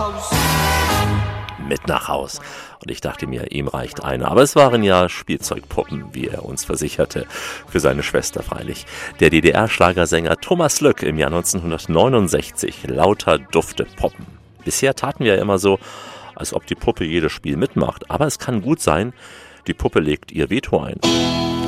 Mit nach Haus. Und ich dachte mir, ihm reicht eine. Aber es waren ja Spielzeugpuppen, wie er uns versicherte. Für seine Schwester freilich. Der DDR-Schlagersänger Thomas Lück im Jahr 1969. Lauter dufte Puppen. Bisher taten wir ja immer so, als ob die Puppe jedes Spiel mitmacht. Aber es kann gut sein, die Puppe legt ihr Veto ein.